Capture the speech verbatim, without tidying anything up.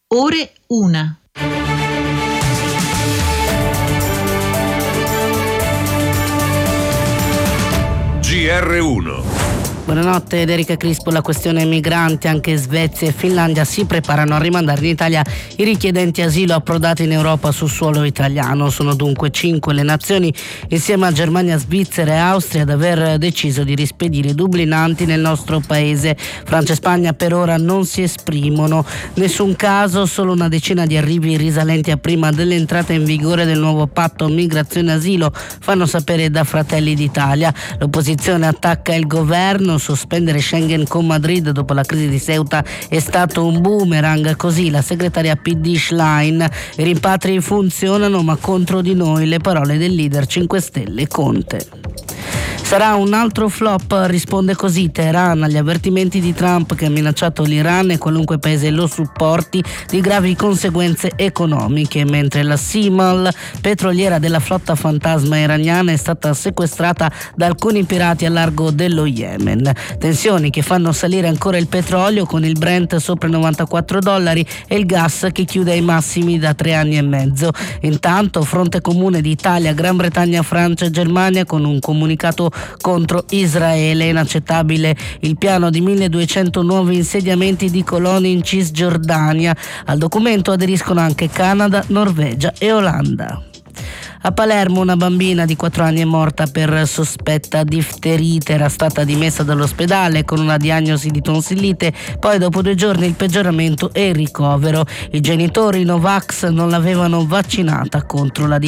Ore una. G R uno. Buonanotte ed Erika Crispo. La questione migranti, anche Svezia e Finlandia si preparano a rimandare in Italia i richiedenti asilo approdati in Europa su suolo italiano. Sono dunque cinque le nazioni, insieme a Germania, Svizzera e Austria, ad aver deciso di rispedire i dublinanti nel nostro paese. Francia e Spagna per ora non si esprimono. Nessun caso, solo una decina di arrivi risalenti a prima dell'entrata in vigore del nuovo patto migrazione-asilo, fanno sapere da Fratelli d'Italia. L'opposizione attacca il governo. Sospendere Schengen con Madrid dopo la crisi di Ceuta è stato un boomerang, così la segretaria P D Schlein. I rimpatri funzionano, ma contro di noi, le parole del leader cinque Stelle Conte. Sarà un altro flop, risponde così Teheran agli avvertimenti di Trump, che ha minacciato l'Iran e qualunque paese lo supporti di gravi conseguenze economiche, mentre la Simal, petroliera della flotta fantasma iraniana, è stata sequestrata da alcuni pirati a largo dello Yemen. Tensioni che fanno salire ancora il petrolio, con il Brent sopra i novantaquattro dollari e il gas che chiude ai massimi da tre anni e mezzo. Intanto fronte comune di Italia, Gran Bretagna, Francia e Germania con un comunicato contro Israele. Inaccettabile il piano di milleduecento nuovi insediamenti di colonie in Cisgiordania. Al documento aderiscono anche Canada, Norvegia e Olanda. A Palermo una bambina di quattro anni è morta per sospetta difterite, era stata dimessa dall'ospedale con una diagnosi di tonsillite, poi dopo due giorni il peggioramento e il ricovero. I genitori Novax non l'avevano vaccinata contro la